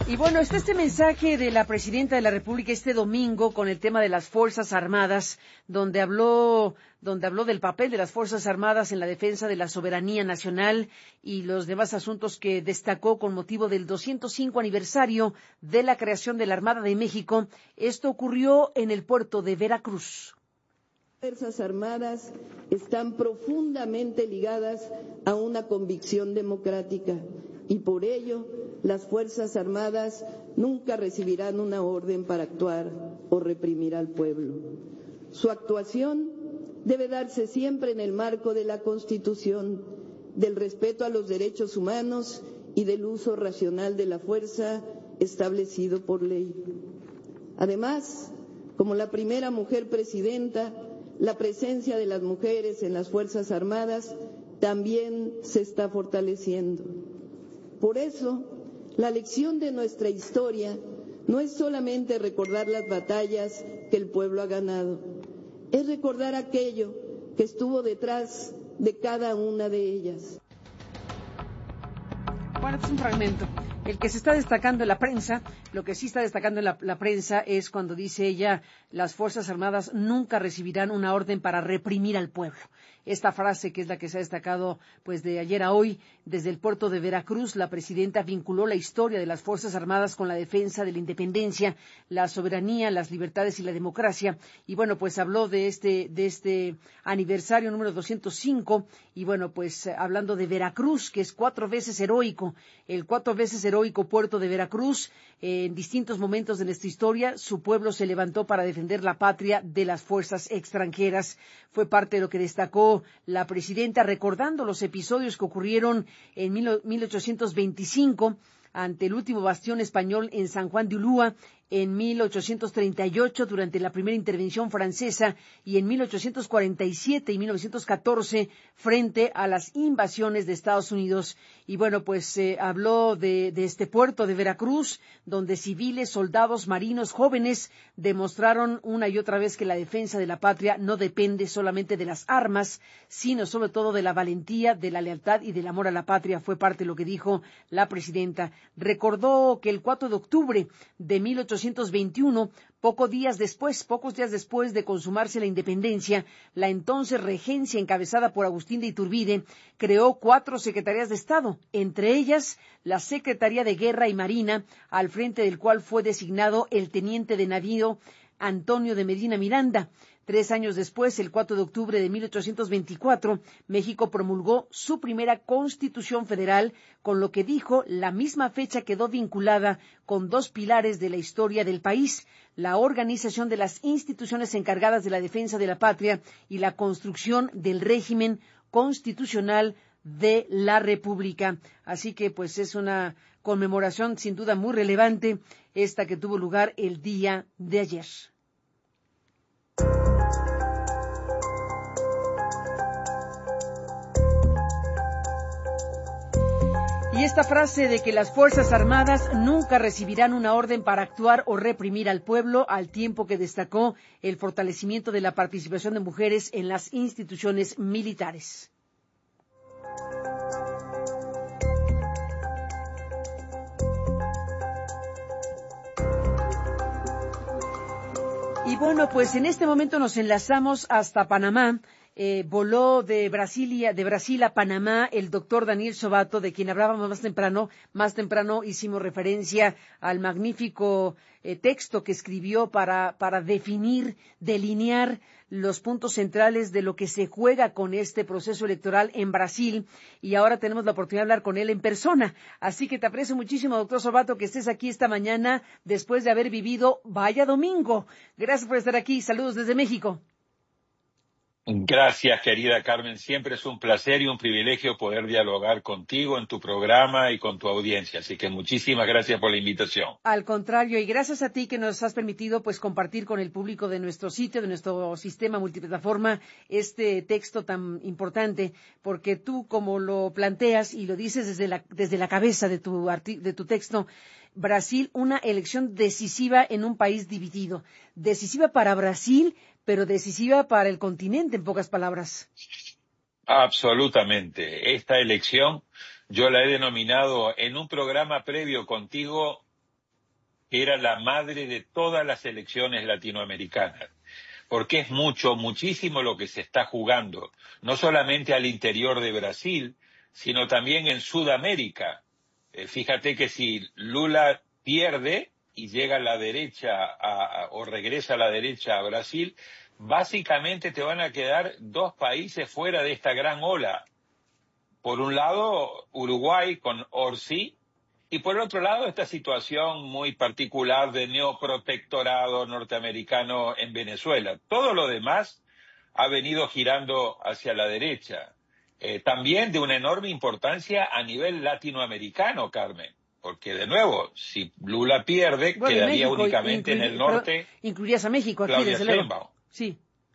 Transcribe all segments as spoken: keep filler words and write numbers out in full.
Y bueno, está este mensaje de la presidenta de la República este domingo con el tema de las Fuerzas Armadas, donde habló, donde habló del papel de las Fuerzas Armadas en la defensa de la soberanía nacional y los demás asuntos que destacó con motivo del doscientos cinco aniversario de la creación de la Armada de México. Esto ocurrió en el puerto de Veracruz. Las Fuerzas Armadas están profundamente ligadas a una convicción democrática y por ello las Fuerzas Armadas nunca recibirán una orden para actuar o reprimir al pueblo. Su actuación debe darse siempre en el marco de la Constitución, del respeto a los derechos humanos y del uso racional de la fuerza establecido por ley. Además, como la primera mujer presidenta, la presencia de las mujeres en las Fuerzas Armadas también se está fortaleciendo. Por eso, la lección de nuestra historia no es solamente recordar las batallas que el pueblo ha ganado, es recordar aquello que estuvo detrás de cada una de ellas. Bueno, este es un fragmento. El que se está destacando en la prensa, lo que sí está destacando en la, la prensa es cuando dice ella, las Fuerzas Armadas nunca recibirán una orden para reprimir al pueblo. Esta frase, que es la que se ha destacado pues de ayer a hoy, desde el puerto de Veracruz, la presidenta vinculó la historia de las Fuerzas Armadas con la defensa de la independencia, la soberanía, las libertades y la democracia. Y bueno, pues habló de este, de este aniversario número doscientos cinco, y bueno, pues hablando de Veracruz, que es cuatro veces heroico, el cuatro veces heroico puerto de Veracruz. Eh, en distintos momentos de nuestra historia, su pueblo se levantó para defender la patria de las fuerzas extranjeras. Fue parte de lo que destacó la presidenta, recordando los episodios que ocurrieron en mil ochocientos veinticinco ante el último bastión español en San Juan de Ulúa, en mil ochocientos treinta y ocho durante la primera intervención francesa y en mil ochocientos cuarenta y siete y mil novecientos catorce frente a las invasiones de Estados Unidos. Y bueno, pues eh, habló de, de este puerto de Veracruz, donde civiles, soldados, marinos, jóvenes demostraron una y otra vez que la defensa de la patria no depende solamente de las armas, sino sobre todo de la valentía, de la lealtad y del amor a la patria. Fue parte de lo que dijo la presidenta. Recordó que el cuatro de octubre de mil ochocientos veintiuno, pocos días después, pocos días después de consumarse la independencia, la entonces regencia encabezada por Agustín de Iturbide creó cuatro secretarías de Estado, entre ellas la Secretaría de Guerra y Marina, al frente del cual fue designado el teniente de navío Antonio de Medina Miranda. Tres años después, el cuatro de octubre de mil ochocientos veinticuatro, México promulgó su primera Constitución Federal, con lo que dijo la misma fecha quedó vinculada con dos pilares de la historia del país: la organización de las instituciones encargadas de la defensa de la patria y la construcción del régimen constitucional de la República. Así que pues es una conmemoración sin duda muy relevante esta que tuvo lugar el día de ayer. Y esta frase de que las Fuerzas Armadas nunca recibirán una orden para actuar o reprimir al pueblo, al tiempo que destacó el fortalecimiento de la participación de mujeres en las instituciones militares. Y bueno, pues en este momento nos enlazamos hasta Panamá. Eh, voló de Brasilia, de Brasil a Panamá el doctor Daniel Sobato, de quien hablábamos más temprano. Más temprano hicimos referencia al magnífico eh, texto que escribió para, para definir, delinear los puntos centrales de lo que se juega con este proceso electoral en Brasil, y ahora tenemos la oportunidad de hablar con él en persona. Así que te aprecio muchísimo, doctor Sobato, que estés aquí esta mañana después de haber vivido vaya domingo. Gracias por estar aquí. Saludos desde México. Gracias, querida Carmen. Siempre es un placer y un privilegio poder dialogar contigo en tu programa y con tu audiencia. Así que muchísimas gracias por la invitación. Al contrario, y gracias a ti que nos has permitido pues compartir con el público de nuestro sitio, de nuestro sistema multiplataforma, este texto tan importante, porque tú, como lo planteas y lo dices desde la, desde la cabeza de tu, de tu texto, Brasil, una elección decisiva en un país dividido. Decisiva para Brasil, pero decisiva para el continente, en pocas palabras. Absolutamente. Esta elección yo la he denominado en un programa previo contigo que era la madre de todas las elecciones latinoamericanas, porque es mucho, muchísimo lo que se está jugando, no solamente al interior de Brasil, sino también en Sudamérica. Eh, fíjate que si Lula pierde y llega a la derecha a, a, o regresa a la derecha a Brasil, básicamente te van a quedar dos países fuera de esta gran ola. Por un lado, Uruguay con Orsi, y por otro lado, esta situación muy particular de neoprotectorado norteamericano en Venezuela. Todo lo demás ha venido girando hacia la derecha. Eh, también de una enorme importancia a nivel latinoamericano, Carmen. Porque, de nuevo, si Lula pierde, bueno, quedaría México, únicamente en el norte. Incluirías a México aquí, Claudia desde luego. Sheinbaum. Sí.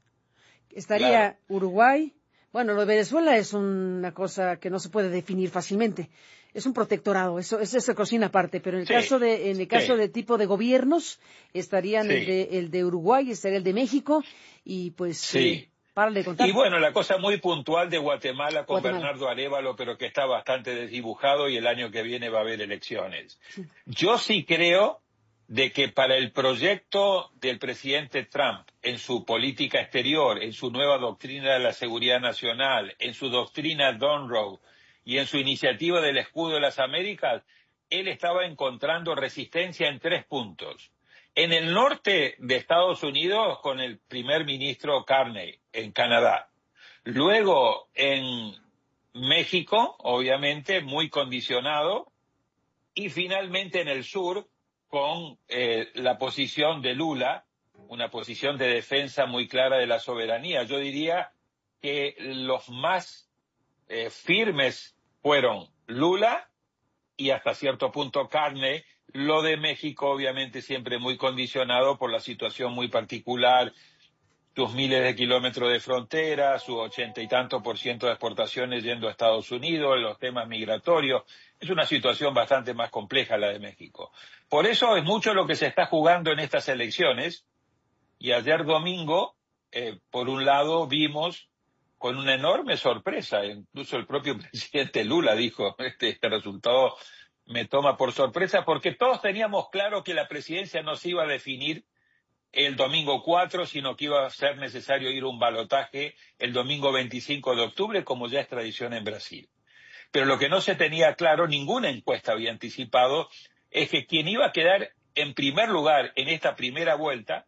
Estaría Claro. Uruguay. Bueno, lo de Venezuela es una cosa que no se puede definir fácilmente. Es un protectorado, eso, eso se cocina aparte, pero en el Sí, caso de, en el caso sí. de tipo de gobiernos, estarían Sí. el de, el de Uruguay, estaría el de México, y pues, Sí. eh, párale de contar. Y bueno, la cosa muy puntual de Guatemala con Guatemala. Bernardo Arévalo, pero que está bastante desdibujado y el año que viene va a haber elecciones. Sí. Yo sí creo de que para el proyecto del presidente Trump en su política exterior, en su nueva doctrina de la seguridad nacional, en su doctrina Donroe y en su iniciativa del escudo de las Américas, él estaba encontrando resistencia en tres puntos. En el norte de Estados Unidos, con el primer ministro Carney, en Canadá. Luego, en México, obviamente, muy condicionado. Y finalmente en el sur, con eh, la posición de Lula, una posición de defensa muy clara de la soberanía. Yo diría que los más eh, firmes fueron Lula y hasta cierto punto Carney. Lo de México, obviamente, siempre muy condicionado por la situación muy particular, sus miles de kilómetros de frontera, sus ochenta y tanto por ciento de exportaciones yendo a Estados Unidos, los temas migratorios. Es una situación bastante más compleja la de México. Por eso es mucho lo que se está jugando en estas elecciones. Y ayer domingo, eh, por un lado, vimos con una enorme sorpresa, incluso el propio presidente Lula dijo, este, este resultado me toma por sorpresa, porque todos teníamos claro que la presidencia no se iba a definir el domingo cuatro, sino que iba a ser necesario ir a un balotaje el domingo veinticinco de octubre, como ya es tradición en Brasil. Pero lo que no se tenía claro, ninguna encuesta había anticipado, es que quien iba a quedar en primer lugar en esta primera vuelta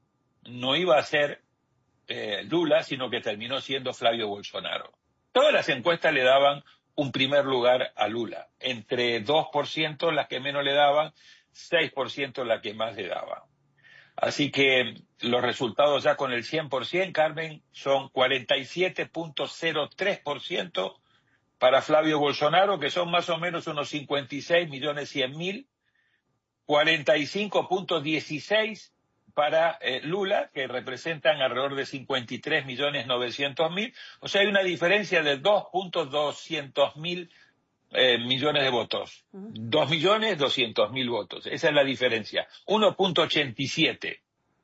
no iba a ser eh, Lula, sino que terminó siendo Flavio Bolsonaro. Todas las encuestas le daban un primer lugar a Lula, entre dos por ciento las que menos le daban, seis por ciento las que más le daban. Así que los resultados ya con el cien por ciento, Carmen, son cuarenta y siete punto cero tres por ciento para Flavio Bolsonaro, que son más o menos unos cincuenta y seis millones cien mil, cuarenta y cinco punto dieciséis para eh, Lula, que representan alrededor de cincuenta y tres millones novecientos mil. O sea, hay una diferencia de dos punto doscientos mil eh, millones de votos. Uh-huh. dos millones doscientos mil votos. Esa es la diferencia. uno punto ochenta y siete.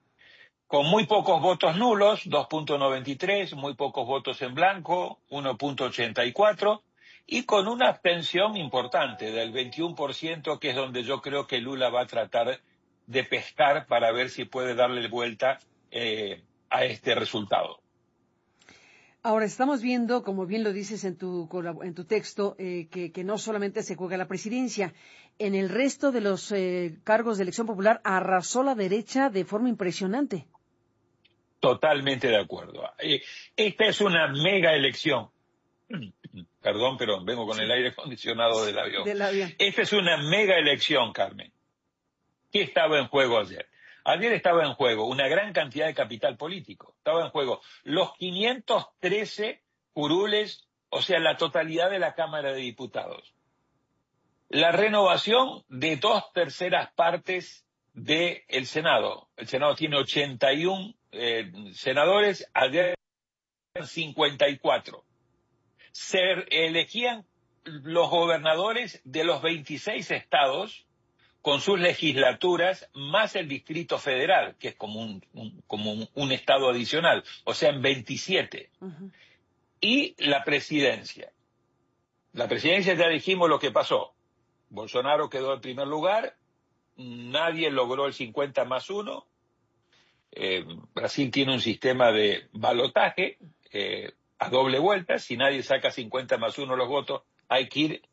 Con muy pocos votos nulos, dos punto noventa y tres, muy pocos votos en blanco, uno punto ochenta y cuatro, y con una abstención importante del veintiuno por ciento, que es donde yo creo que Lula va a tratar de pescar para ver si puede darle vuelta eh, a este resultado. Ahora, estamos viendo, como bien lo dices en tu, en tu texto, eh, que, que no solamente se juega la presidencia. En el resto de los eh, cargos de elección popular arrasó la derecha de forma impresionante. Totalmente de acuerdo. Eh, esta es una mega elección. Perdón, pero vengo con Sí. el aire acondicionado del avión. Del avión. Esta es una mega elección, Carmen. ¿Qué estaba en juego ayer? Ayer estaba en juego una gran cantidad de capital político. Estaba en juego los quinientos trece curules, o sea, la totalidad de la Cámara de Diputados. La renovación de dos terceras partes del Senado. El Senado tiene ochenta y uno eh, senadores, ayer cincuenta y cuatro. Se elegían los gobernadores de los veintiséis estados con sus legislaturas, más el Distrito Federal, que es como un, un, como un, un estado adicional, o sea, en veintisiete. Uh-huh. Y la presidencia. La presidencia, ya dijimos lo que pasó. Bolsonaro quedó en primer lugar, nadie logró el cincuenta más uno. Eh, Brasil tiene un sistema de balotaje eh, a doble vuelta. Si nadie saca cincuenta más uno los votos, hay que ir